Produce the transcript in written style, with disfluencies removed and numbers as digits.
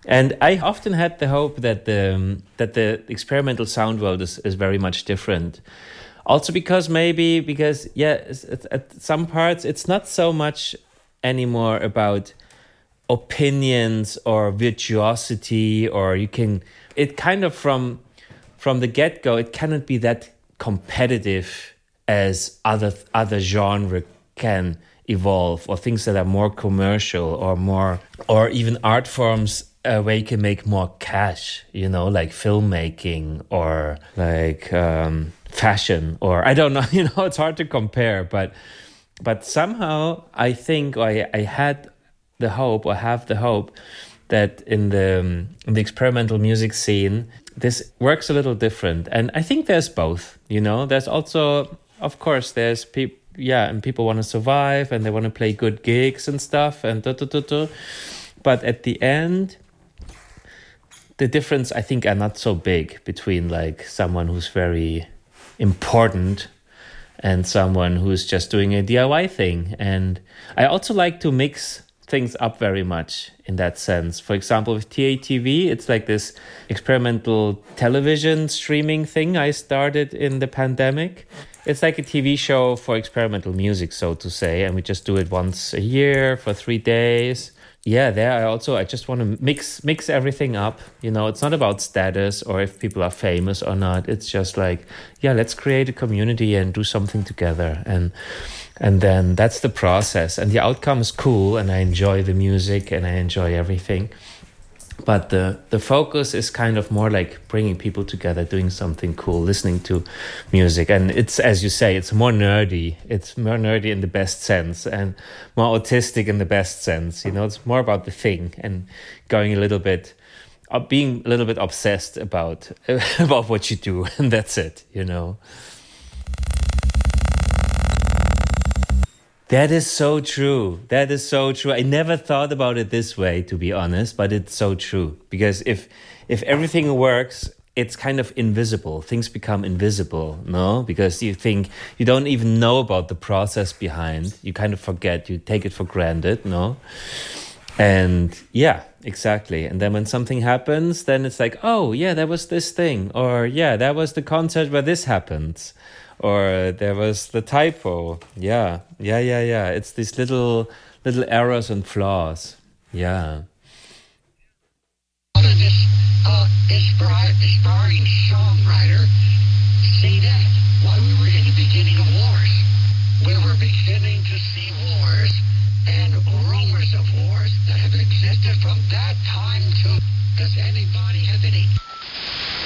And I often had the hope that the experimental sound world is very much different. Also because at some parts it's not so much anymore about opinions or virtuosity, or it kind of from the get-go, it cannot be that competitive as other genre can evolve, or things that are more commercial or even art forms where you can make more cash, like filmmaking or like fashion, or I don't know, it's hard to compare, but somehow I think I had the hope, or have the hope, that in the experimental music scene, this works a little different. And I think there's both, there's also, of course, there's people, and people want to survive and they want to play good gigs and stuff and but at the end, the difference, I think, are not so big between like someone who's very important and someone who's just doing a DIY thing. And I also like to mix things up very much in that sense. For example, with TATV, it's like this experimental television streaming thing I started in the pandemic. It's like a TV show for experimental music, so to say, and we just do it once a year for 3 days. Yeah, I just want to mix everything up. It's not about status or if people are famous or not. It's just like, let's create a community and do something together. And then that's the process. And the outcome is cool, and I enjoy the music and I enjoy everything. But the focus is kind of more like bringing people together, doing something cool, listening to music. And it's, as you say, it's more nerdy. It's more nerdy in the best sense and more autistic in the best sense. It's more about the thing and being a little bit obsessed about what you do. And that's it, That is so true. I never thought about it this way, to be honest, but it's so true. Because if everything works, it's kind of invisible. Things become invisible, no? Because you think you don't even know about the process behind. You kind of forget. You take it for granted, no? And yeah, exactly. And then when something happens, then it's like, oh, yeah, there was this thing. Or yeah, that was the concert where this happens. Or there was the typo. Yeah. It's these little errors and flaws. Yeah. How does this aspiring songwriter say that while we were in the beginning of wars? We were beginning to see wars and rumors of wars that have existed from that time to... Does anybody have any